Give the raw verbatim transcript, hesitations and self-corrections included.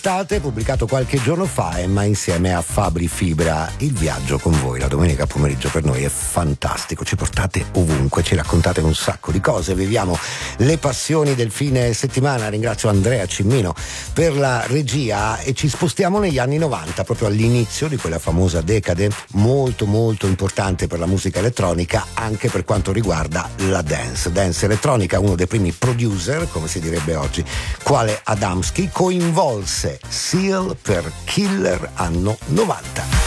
Estate, pubblicato qualche giorno fa, ma insieme a Fabri Fibra. Il viaggio con voi la domenica pomeriggio per noi è fantastico, ci portate ovunque, ci raccontate un sacco di cose, viviamo le passioni del fine settimana. Ringrazio Andrea Cimmino per la regia e ci spostiamo negli anni novanta, proprio all'inizio di quella famosa decade molto molto importante per la musica elettronica, anche per quanto riguarda la dance. Dance elettronica, uno dei primi producer, come si direbbe oggi, quale Adamski, coinvolse Seal per Killer anno novanta.